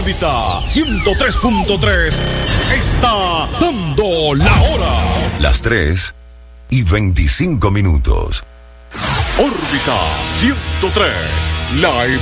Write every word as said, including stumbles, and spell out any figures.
Órbita ciento tres punto tres está dando la hora. Las tres y veinticinco minutos. Órbita ciento tres, la